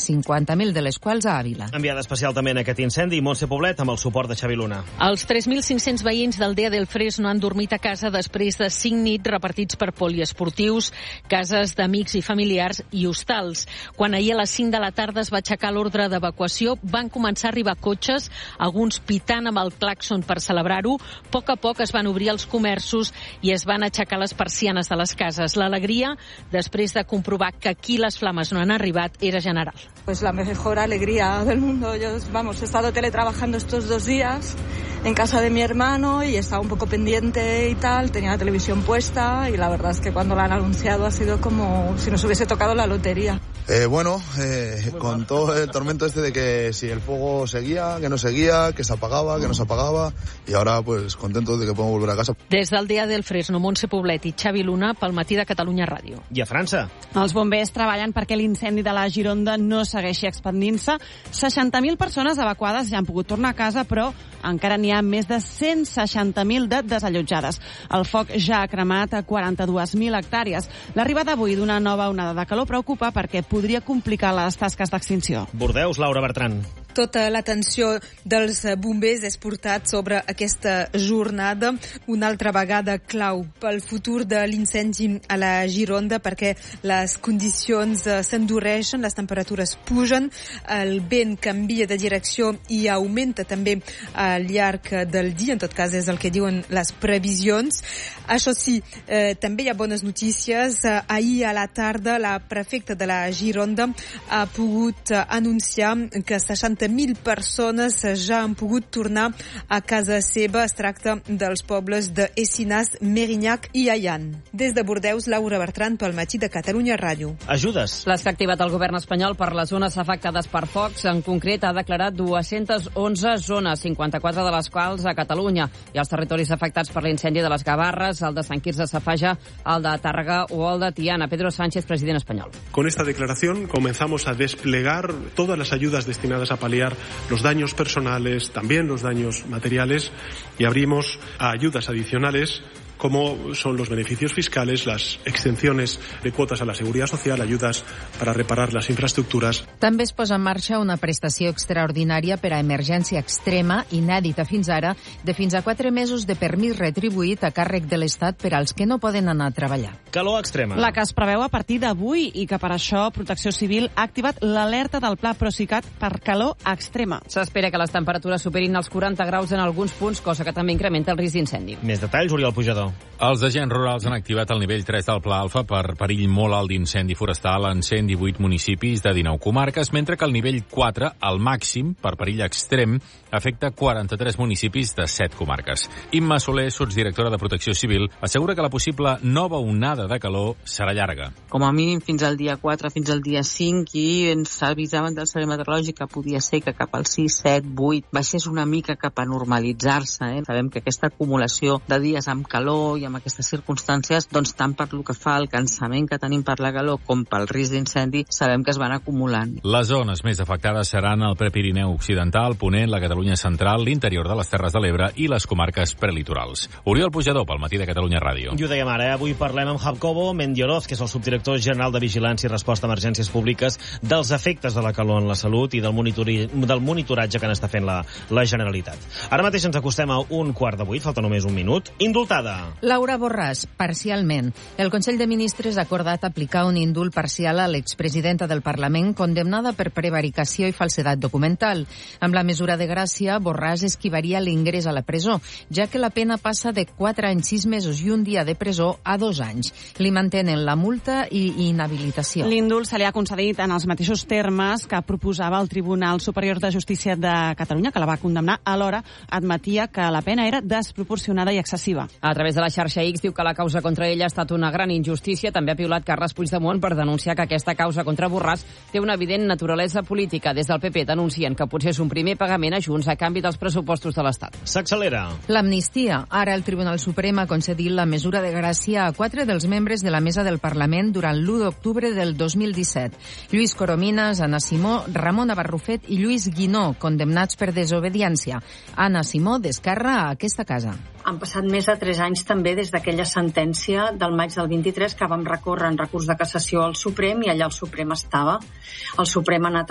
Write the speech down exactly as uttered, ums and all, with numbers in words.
cinquanta mil de les quals a Àvila. Enviada especial també en aquest incendi, Montse Poblet, amb el suport de Xavi Luna. Els tres mil cinc-cents veïns d'Aldea del Fresno han dormit a casa després de cinc nits repartits per poliesportius, cases d'amics i familiars i hostals. Quan ahir a les cinc de la tarda es va aixecar l'ordre d'evacuació, van començar a arribar cotxes, alguns pitant amb el clàxon per celebrar-ho. A poc a poc es van obrir els comerços i es van aixecar les persianes de les cases. L'alegria, després de comprovar que aquí les flames no han arribat, era general. Pues la mejor alegría del mundo. Yo, vamos, he estado teletrabajando estos dos días en casa de mi hermano y estaba un poco pendiente y tal, tenía la televisión puesta y la verdad es que cuando la han anunciado ha sido como si nos hubiese tocado la lotería. Eh, bueno, eh, con todo el tormento este de que si el fuego seguía, que no seguía, que se apagaba, que no se apagaba, y ahora pues contentos de que podemos volver a casa. Des d'Aldea del Fresno, Montse Poblet i Xavi Luna pel Matí de Catalunya Ràdio. I a França? Els bombers treballen perquè l'incendi de la Gironda no segueixi expandint-se. seixanta mil persones evacuades ja han pogut tornar a casa, però encara n'hi ha més de cent seixanta mil de desallotjades. El foc ja ha cremat a quaranta-dues mil hectàrees. L'arribada avui d'una nova onada de calor preocupa perquè podria complicar les tasques d'extinció. Bordeus, Laura Bertran. Tota l'atenció dels bombers és portat sobre aquesta jornada, una altra vegada clau pel futur de l'incendi a la Gironda, perquè les condicions s'endureixen, les temperatures pugen, el vent canvia de direcció i augmenta també al llarg del dia, en tot cas és el que diuen les previsions. Això sí, eh, també hi ha bones notícies. Ahir a la tarda la prefecta de la Gironda ha pogut anunciar que seixanta mil persones ja han pogut tornar a casa seva. Es tracta dels pobles de Essinàs, Mérignac i Allan. Des de Bordeus, Laura Bertran pel Matí de Catalunya Ràdio. Ajudes. Les que ha activat el govern espanyol per les zones afectades per focs, en concret ha declarat dues-centes onze zones, cinquanta-quatre de les quals a Catalunya, i els territoris afectats per l'incendi de les Gavarres, el de Sant Quirze Safaja, el de Tàrrega o el de Tiana. Pedro Sánchez, president espanyol. Con esta declaración comenzamos a desplegar todas las ayudas destinadas a paliar los daños personales, también los daños materiales, y abrimos a ayudas adicionales como son los beneficios fiscales, las exenciones de cuotas a la seguridad social, ayudas para reparar las infraestructuras. També es posa en marxa una prestació extraordinària per a emergència extrema, inèdita fins ara, de fins a quatre mesos de permís retribuït a càrrec de l'Estat per als que no poden anar a treballar. Calor extrema. La que es preveu a partir d'avui i que per això Protecció Civil ha activat l'alerta del Pla Procicat per calor extrema. S'espera que les temperatures superin els quaranta graus en alguns punts, cosa que també incrementa el risc d'incendi. Més detalls, Oriol Pujador. Els agents rurals han activat el nivell tres del Pla Alfa per perill molt alt d'incendi forestal en cent divuit municipis de dinou comarques, mentre que el nivell quatre, el màxim, per perill extrem, afecta quaranta-tres municipis de set comarques. Imma Soler, sotsdirectora de Protecció Civil, assegura que la possible nova onada de calor serà llarga. Com a mínim fins al dia quatre, fins al dia cinc, i ens avisaven del Servei Meteorològic que podia ser que cap al sis, set, vuit baixés una mica cap a normalitzar-se. Eh? Sabem que aquesta acumulació de dies amb calor i amb aquestes circumstàncies, doncs tant per lo que fa al cansament que tenim per la calor com pel risc d'incendi, sabem que es van acumulant. Les zones més afectades seran el Prepirineu Occidental, Ponent, la Catalunya Central, l'interior de les Terres de l'Ebre i les comarques prelitorals. Oriol Pujador, pel Matí de Catalunya Ràdio. I ho dèiem ara, eh? Avui parlem amb Jacobo Mendioroz, que és el subdirector general de Vigilància i Resposta a Emergències Públiques, dels efectes de la calor en la salut i del, monitori... del monitoratge que n'està fent la, la Generalitat. Ara mateix ens acostem a un quart de vuit, falta només un minut. Indultada. Laura Borràs, parcialment. El Consell de Ministres ha acordat aplicar un indult parcial a l'expresidenta del Parlament condemnada per prevaricació i falsedat documental. Amb la mesura de gràcia, Borràs esquivaria l'ingrés a la presó, ja que la pena passa de quatre anys, sis mesos i un dia de presó a dos anys. Li mantenen la multa i inhabilitació. L'indult se li ha concedit en els mateixos termes que proposava el Tribunal Superior de Justícia de Catalunya, que la va condemnar. Alhora admetia que la pena era desproporcionada i excessiva. A través de la xarxa X diu que la causa contra ella ha estat una gran injustícia. També ha piulat Carles Puigdemont per denunciar que aquesta causa contra Borràs té una evident naturalesa política. Des del P P denuncien que potser és un primer pagament a Junts a canvi dels pressupostos de l'Estat. S'accelera. L'amnistia. Ara el Tribunal Suprem ha concedit la mesura de gràcia a quatre dels membres de la mesa del Parlament durant l'u d'octubre del dos mil disset. Lluís Corominas, Anna Simó, Ramon Barrufet i Lluís Guinó, condemnats per desobediència. Anna Simó d'Esquerra a aquesta casa. Han passat més de tres anys també des d'aquella sentència del maig del vint-i-tres que vam recórrer en recurs de cassació al Suprem i allà el Suprem estava. El Suprem ha anat